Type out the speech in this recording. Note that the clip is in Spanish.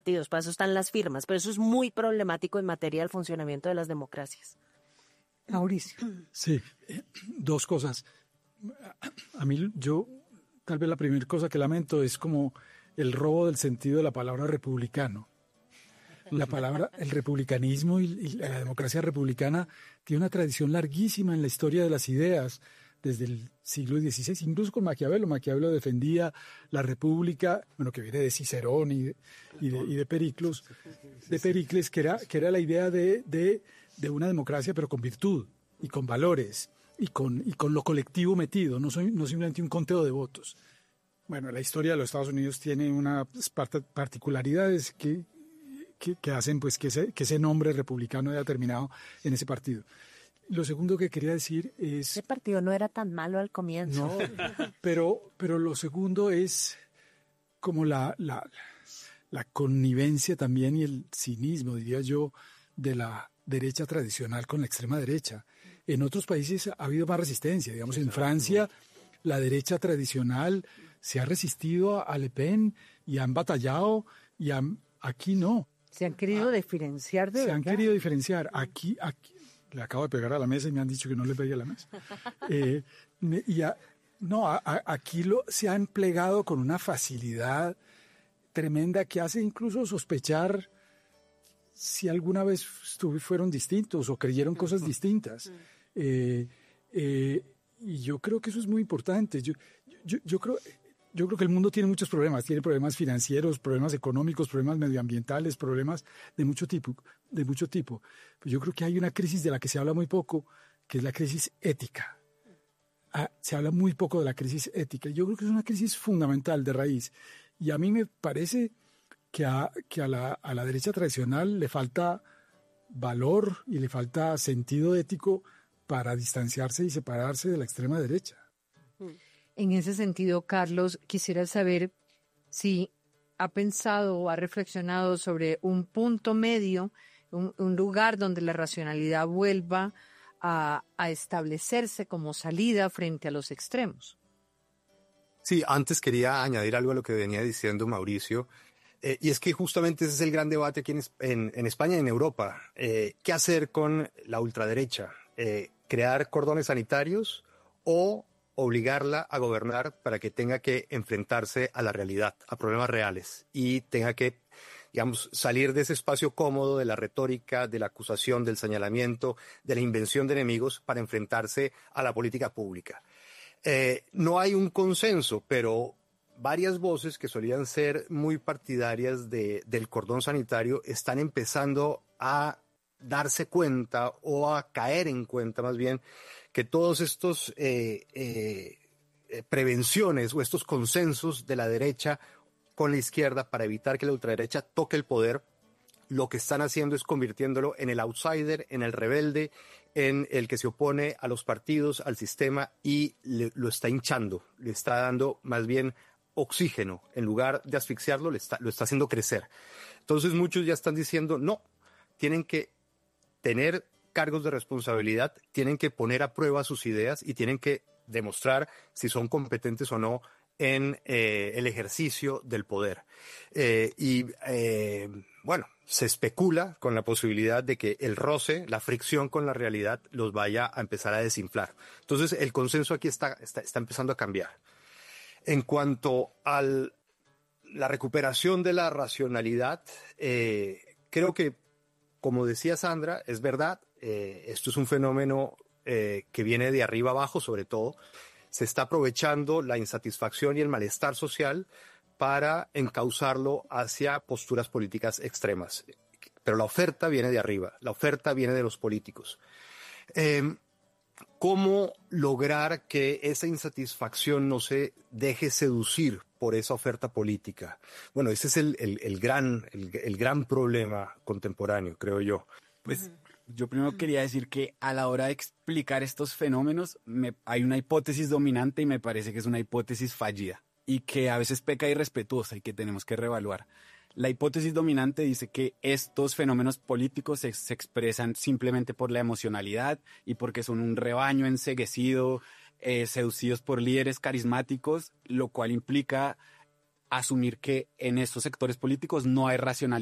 partidos, para eso están las firmas, pero eso es muy problemático en materia del funcionamiento de las democracias. Mauricio. Sí, dos cosas. A mí, tal vez la primera cosa que lamento es como el robo del sentido de la palabra republicano. La palabra, el republicanismo y la democracia republicana tiene una tradición larguísima en la historia de las ideas, desde el siglo XVI, incluso con Maquiavelo. Maquiavelo defendía la república, bueno, que viene de Cicerón y de Pericles, que era la idea de una democracia, pero con virtud y con valores y con lo colectivo metido, no simplemente un conteo de votos. Bueno, la historia de los Estados Unidos tiene unas particularidades que hacen pues que ese nombre republicano haya terminado en ese partido. Lo segundo que quería decir es... Ese partido no era tan malo al comienzo. No, pero lo segundo es como la connivencia también y el cinismo, diría yo, de la derecha tradicional con la extrema derecha. En otros países ha habido más resistencia. Digamos, en Francia, la derecha tradicional se ha resistido a Le Pen y han batallado aquí no. Se han querido diferenciar de verdad. Se han querido diferenciar. Aquí, le acabo de pegar a la mesa y me han dicho que no le pegue a la mesa. Aquí se han plegado con una facilidad tremenda que hace incluso sospechar si alguna vez fueron distintos o creyeron cosas distintas. Y yo creo que eso es muy importante. Yo creo que el mundo tiene muchos problemas. Tiene problemas financieros, problemas económicos, problemas medioambientales, problemas de mucho tipo. Pero yo creo que hay una crisis de la que se habla muy poco, que es la crisis ética. Se habla muy poco de la crisis ética. Yo creo que es una crisis fundamental de raíz. Y a mí me parece que a la derecha tradicional le falta valor y le falta sentido ético para distanciarse y separarse de la extrema derecha. En ese sentido, Carlos, quisiera saber si ha pensado o ha reflexionado sobre un punto medio, un lugar donde la racionalidad vuelva a establecerse como salida frente a los extremos. Sí, antes quería añadir algo a lo que venía diciendo Mauricio, y es que justamente ese es el gran debate aquí en España y en Europa. ¿Qué hacer con la ultraderecha? ¿Crear cordones sanitarios o obligarla a gobernar para que tenga que enfrentarse a la realidad, a problemas reales, y tenga que, digamos, salir de ese espacio cómodo de la retórica, de la acusación, del señalamiento, de la invención de enemigos para enfrentarse a la política pública? No hay un consenso, pero varias voces que solían ser muy partidarias del cordón sanitario están empezando a darse cuenta o a caer en cuenta más bien que todos estos prevenciones o estos consensos de la derecha con la izquierda para evitar que la ultraderecha toque el poder, lo que están haciendo es convirtiéndolo en el outsider, en el rebelde, en el que se opone a los partidos, al sistema, y lo está hinchando, le está dando más bien oxígeno. En lugar de asfixiarlo, lo está haciendo crecer. Entonces muchos ya están diciendo, no, tienen que tener cargos de responsabilidad, tienen que poner a prueba sus ideas y tienen que demostrar si son competentes o no en el ejercicio del poder. Bueno, se especula con la posibilidad de que el roce, la fricción con la realidad los vaya a empezar a desinflar. Entonces el consenso aquí está empezando a cambiar. En cuanto a la recuperación de la racionalidad, creo que, como decía Sandra, es verdad, esto es un fenómeno que viene de arriba abajo, sobre todo. Se está aprovechando la insatisfacción y el malestar social para encauzarlo hacia posturas políticas extremas. Pero la oferta viene de arriba, la oferta viene de los políticos. ¿Cómo lograr que esa insatisfacción no se deje seducir por esa oferta política? Bueno, ese es el gran problema contemporáneo, creo yo. Pues yo primero quería decir que a la hora de explicar estos fenómenos hay una hipótesis dominante y me parece que es una hipótesis fallida y que a veces peca de irrespetuosa y que tenemos que reevaluar. La hipótesis dominante dice que estos fenómenos políticos se expresan simplemente por la emocionalidad y porque son un rebaño enceguecido, seducidos por líderes carismáticos, lo cual implica asumir que en estos sectores políticos no hay racionalidad